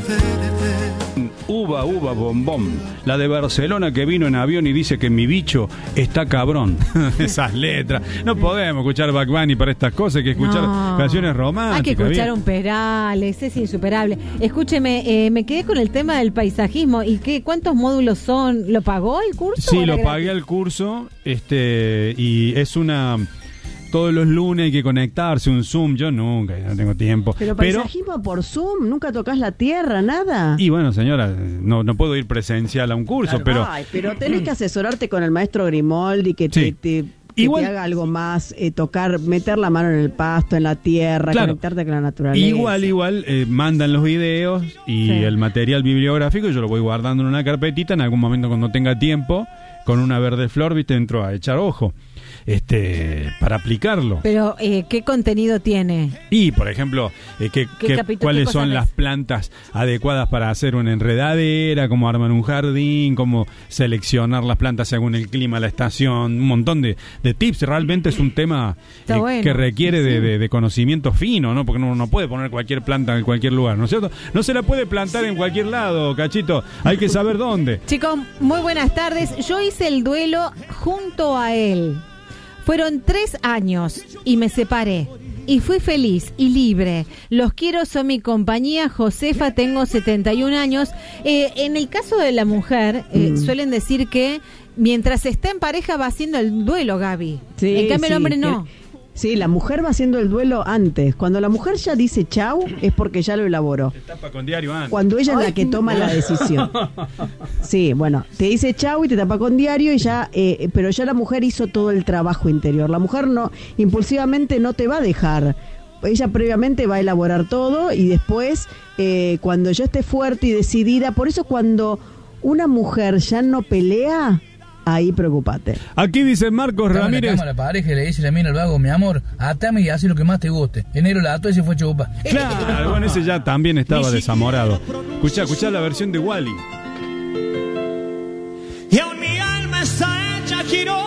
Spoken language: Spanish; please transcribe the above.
Uva, bombón. La de Barcelona que vino en avión y dice que mi bicho está cabrón. Esas letras. No podemos escuchar Bad Bunny para estas cosas, hay que escuchar canciones románticas. Hay que escuchar ¿bien? un Perales, es insuperable. Escúcheme, me quedé con el tema del paisajismo. ¿Y qué? ¿Cuántos módulos son? ¿Lo pagó el curso? Sí, lo pagué el curso, y es una... Todos los lunes hay que conectarse, un Zoom. Yo nunca, no tengo tiempo. Pero paisajismo por Zoom, nunca tocas la tierra, nada. Y bueno, señora, no puedo ir presencial a un curso, claro, pero tenés que asesorarte con el maestro Grimoldi, que sí. te Igual, te haga algo más, tocar, meter la mano en el pasto, en la tierra, claro, conectarte con la naturaleza. Igual, mandan los videos y el material bibliográfico, yo lo voy guardando en una carpetita, en algún momento cuando tenga tiempo, con una verde flor, viste, entro a echar ojo. Para aplicarlo. Pero, ¿qué contenido tiene? Y, por ejemplo, ¿cuáles son las plantas adecuadas para hacer una enredadera? ¿Cómo armar un jardín? ¿Cómo seleccionar las plantas según el clima, la estación? Un montón de tips. Realmente es un tema que requiere de conocimiento fino, ¿no? Porque uno no puede poner cualquier planta en cualquier lugar, ¿no es cierto? No se la puede plantar en cualquier lado, Cachito. Hay que saber dónde. Chicos, muy buenas tardes. Yo hice el duelo junto a él. Fueron 3 años y me separé. Y fui feliz y libre. Los quiero, son mi compañía. Josefa, tengo 71 años. En el caso de la mujer, suelen decir que mientras está en pareja va haciendo el duelo, Gaby. Sí, en cambio, el hombre no. Sí, la mujer va haciendo el duelo antes. Cuando la mujer ya dice chau, es porque ya lo elaboró. Se tapa con diario antes. Cuando ella es la que toma la decisión. Sí, bueno, te dice chau y te tapa con diario y ya, pero ya la mujer hizo todo el trabajo interior. La mujer no, impulsivamente no te va a dejar. Ella previamente va a elaborar todo y después, cuando ya esté fuerte y decidida, por eso cuando una mujer ya no pelea, ahí preocupate. Aquí dice Marcos Ramírez. A la pareja le dice la mina al vago, mi amor, atame y haz lo que más te guste. Enero la ató y se fue chupa. Claro, bueno, ese ya también estaba desamorado. Escuchá la versión de Wally. Y aún mi alma está hecha giro.